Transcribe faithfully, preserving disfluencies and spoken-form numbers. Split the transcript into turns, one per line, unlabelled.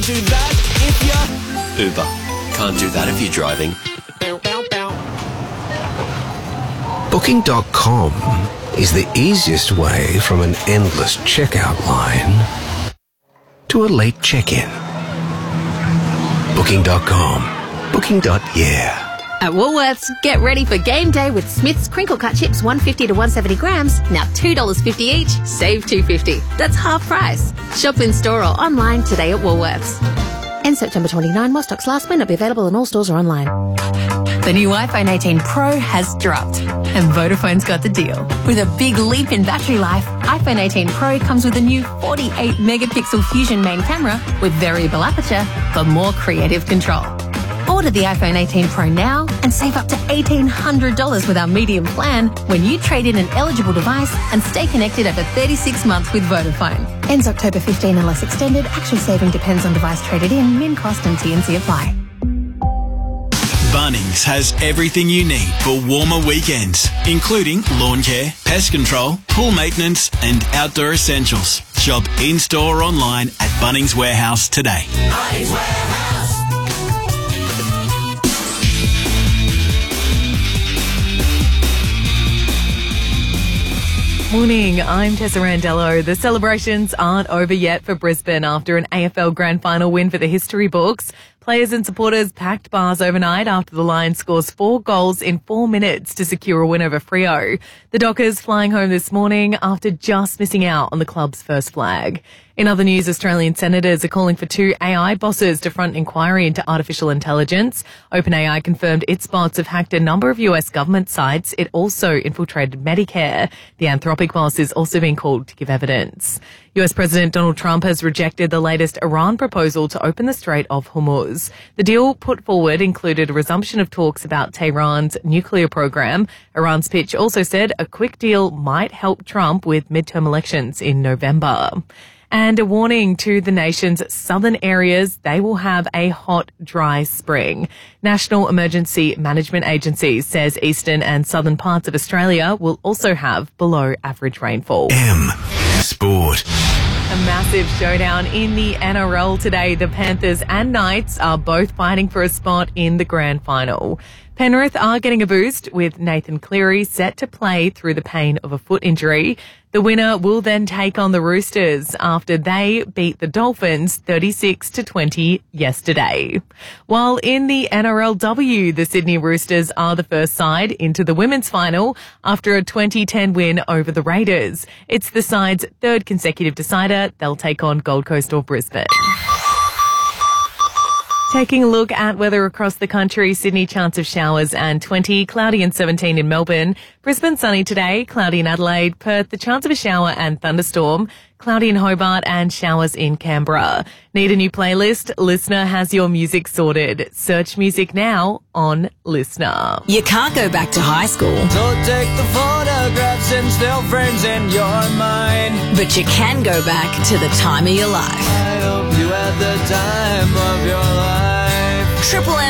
Do that if you're... Uber. Can't do that if you're driving.
Booking dot com is the easiest way from an endless checkout line to a late check-in. Booking dot com. Booking. Yeah.
At Woolworths, get ready for game day with Smith's crinkle cut chips, one fifty to one seventy grams, now two dollars fifty each, save two fifty. That's half price. Shop in store or online today at Woolworths. End September twenty-ninth, while stocks last, may not be available in all stores or online. The new iPhone eighteen Pro has dropped, and Vodafone's got the deal. With a big leap in battery life, iPhone eighteen Pro comes with a new forty-eight megapixel Fusion main camera with variable aperture for more creative control. Order the iPhone eighteen Pro now and save up to eighteen hundred dollars with our medium plan when you trade in an eligible device and stay connected over thirty-six months with Vodafone. Ends October fifteenth unless extended. Actual saving depends on device traded in. Min cost and T and C apply.
Bunnings has everything you need for warmer weekends, including lawn care, pest control, pool maintenance and outdoor essentials. Shop in-store or online at Bunnings Warehouse today.
Bunnings Warehouse.
Morning, I'm Tessa Randello. The celebrations aren't over yet for Brisbane after an A F L Grand Final win for the history books. Players and supporters packed bars overnight after the Lions scores four goals in four minutes to secure a win over Freo. The Dockers flying home this morning after just missing out on the club's first flag. In other news, Australian senators are calling for two A I bosses to front inquiry into artificial intelligence. OpenAI confirmed its bots have hacked a number of U S government sites. It also infiltrated Medicare. The Anthropic boss is also being called to give evidence. U S President Donald Trump has rejected the latest Iran proposal to open the Strait of Hormuz. The deal put forward included a resumption of talks about Tehran's nuclear program. Iran's pitch also said a quick deal might help Trump with midterm elections in November. And a warning to the nation's southern areas, they will have a hot, dry spring. National Emergency Management Agency says eastern and southern parts of Australia will also have below average rainfall.
M Sport.
A massive showdown in the N R L today. The Panthers and Knights are both fighting for a spot in the grand final. Penrith are getting a boost with Nathan Cleary set to play through the pain of a foot injury. The winner will then take on the Roosters after they beat the Dolphins thirty-six to twenty yesterday. While in the N R L W, the Sydney Roosters are the first side into the women's final after a twenty ten win over the Raiders. It's the side's third consecutive decider. They'll take on Gold Coast or Brisbane. Taking a look at weather across the country, Sydney chance of showers and twenty, cloudy and seventeen in Melbourne. Brisbane sunny today, cloudy in Adelaide. Perth the chance of a shower and thunderstorm. Cloudy in Hobart and showers in Canberra. Need a new playlist? Listener has your music sorted. Search music now on Listener.
You can't go back to high school.
So take the photographs and still frames in your mind.
But you can go back to the time of your life.
I hope you had the time of your life.
Triple M